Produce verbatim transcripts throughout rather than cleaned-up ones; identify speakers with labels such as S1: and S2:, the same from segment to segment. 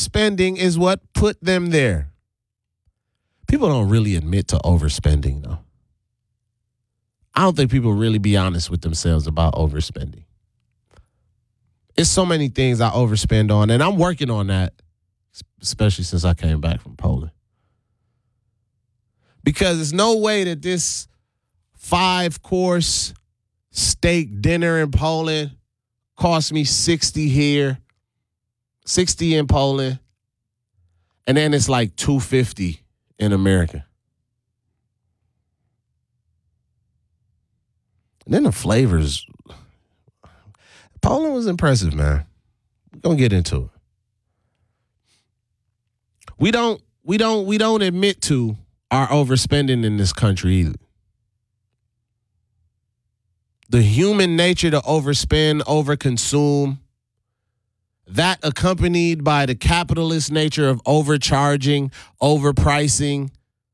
S1: overspending is what put them there. People don't really admit to overspending, though. I don't think people really be honest with themselves about overspending. It's so many things I overspend on, and I'm working on that, especially since I came back from Poland. Because there's no way that this five-course steak dinner in Poland cost me sixty here, sixty in Poland, and then it's like two hundred fifty dollars in America. And then the flavors. Poland was impressive, man. We're gonna get into it. We don't, we don't, we don't admit to our overspending in this country either. The human nature to overspend, overconsume, that accompanied by the capitalist nature of overcharging, overpricing.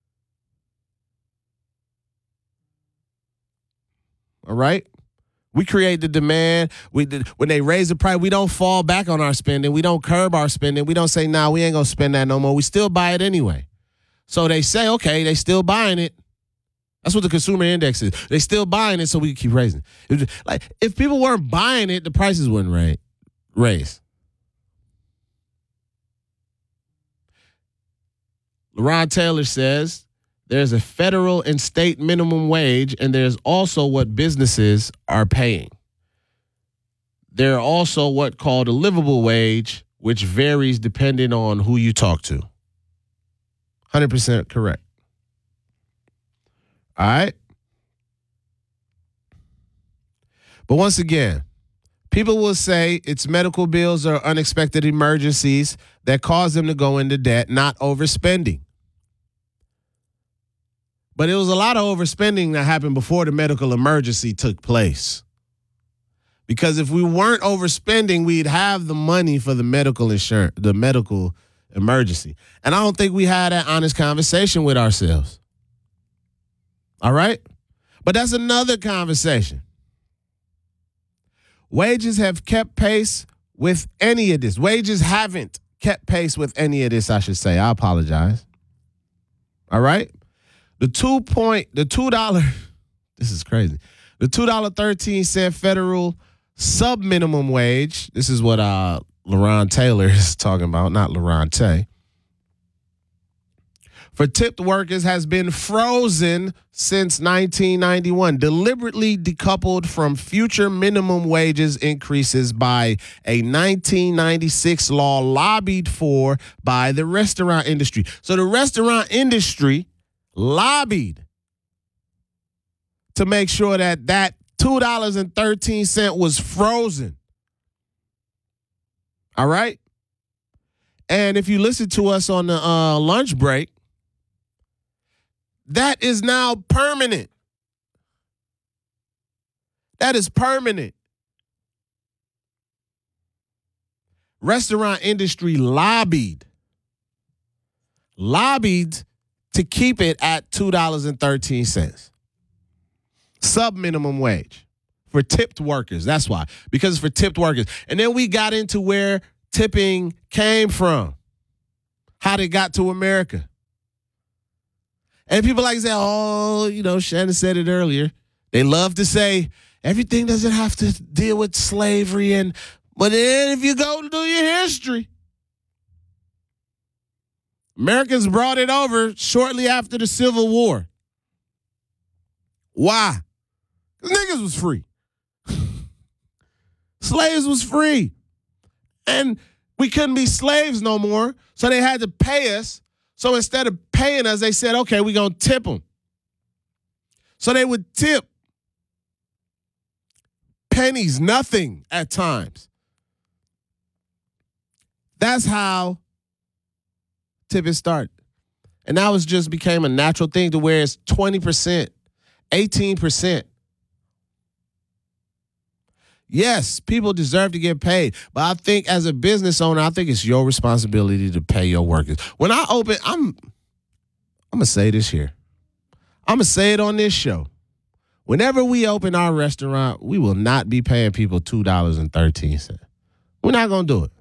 S1: All right? We create the demand. We did, when they raise the price, we don't fall back on our spending. We don't curb our spending. We don't say, nah, we ain't going to spend that no more. We still buy it anyway. So they say, okay, they still buying it. That's what the consumer index is. They still buying it, so we keep raising it. Like, if people weren't buying it, the prices wouldn't ra- raise. LaRon Taylor says, there's a federal and state minimum wage, and there's also what businesses are paying. There are also what called a livable wage, which varies depending on who you talk to. one hundred percent correct. All right? But once again, people will say it's medical bills or unexpected emergencies that cause them to go into debt, not overspending. But it was a lot of overspending that happened before the medical emergency took place. Because if we weren't overspending, we'd have the money for the medical insurance, the medical emergency. And I don't think we had that honest conversation with ourselves. All right? But that's another conversation. Wages have kept pace with any of this. Wages haven't kept pace with any of this, I should say. I apologize. All right? The two point, the two dollar, this is crazy. The two dollars and thirteen cents federal sub-minimum wage, this is what uh, LaRon Taylor is talking about, not LaRon Tay, for tipped workers has been frozen since nineteen ninety-one, deliberately decoupled from future minimum wages increases by a nineteen ninety-six law lobbied for by the restaurant industry. So the restaurant industry lobbied to make sure that that two dollars and thirteen cents was frozen. All right? And if you listen to us on the uh, lunch break, that is now permanent. That is permanent. Restaurant industry lobbied. Lobbied to keep it at two dollars and thirteen cents. Sub-minimum wage for tipped workers. That's why. Because it's for tipped workers. And then we got into where tipping came from. How they got to America. And people like to say, oh, you know, Shannon said it earlier. They love to say everything doesn't have to deal with slavery. And but then if you go to your history, Americans brought it over shortly after the Civil War. Why? Because niggas was free. Slaves was free. And we couldn't be slaves no more, so they had to pay us. So instead of paying us, they said, okay, we're going to tip them. So they would tip pennies, nothing at times. That's how tipping started. And now it's just became a natural thing to where it's twenty percent, eighteen percent. Yes, people deserve to get paid, but I think as a business owner, I think it's your responsibility to pay your workers. When I open, I'm I'm going to say this here. I'm going to say it on this show. Whenever we open our restaurant, we will not be paying people two dollars and thirteen cents. We're not going to do it.